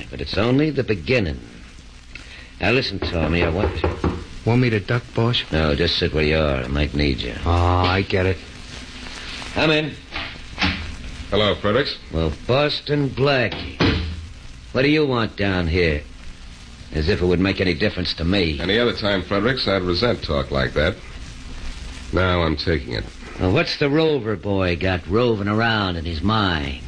but it's only the beginning. Now, listen, Tommy, I want... Want me to duck, boss? No, just sit where you are. I might need you. Oh, I get it. Come in. Hello, Fredericks. Well, Boston Blackie. What do you want down here? As if it would make any difference to me. Any other time, Fredericks, I'd resent talk like that. Now I'm taking it. Well, what's the Rover boy got roving around in his mind?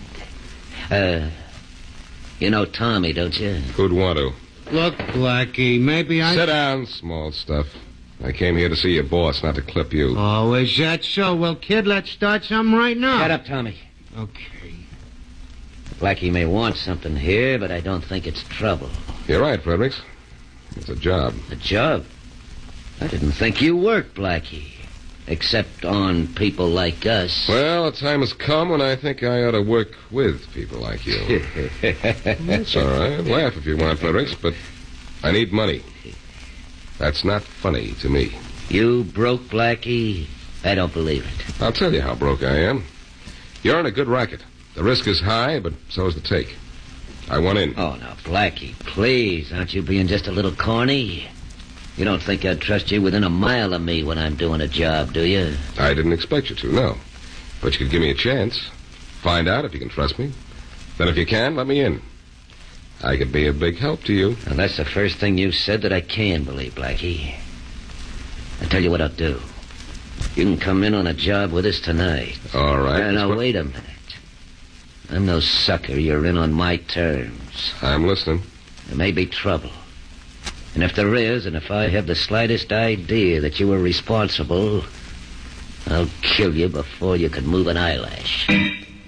You know Tommy, don't you? Who'd want to? Look, Blackie, maybe I... Sit down, small stuff. I came here to see your boss, not to clip you. Oh, is that so? Well, kid, let's start something right now. Shut up, Tommy. Okay. Blackie may want something here, but I don't think it's trouble. You're right, Fredericks. It's a job. A job? I didn't think you worked, Blackie. Except on people like us. Well, the time has come when I think I ought to work with people like you. That's all right. Laugh if you want, Fredericks, but I need money. That's not funny to me. You broke, Blackie? I don't believe it. I'll tell you how broke I am. You're in a good racket. The risk is high, but so is the take. I want in. Oh, now, Blackie, please. Aren't you being just a little corny? You don't think I'd trust you within a mile of me when I'm doing a job, do you? I didn't expect you to, no. But you could give me a chance. Find out if you can trust me. Then if you can, let me in. I could be a big help to you. And that's the first thing you've said that I can believe, Blackie. I'll tell you what I'll do. You can come in on a job with us tonight. All right. Now, wait a minute. I'm no sucker. You're in on my terms. I'm listening. There may be trouble. And if there is, and if I have the slightest idea that you were responsible, I'll kill you before you can move an eyelash.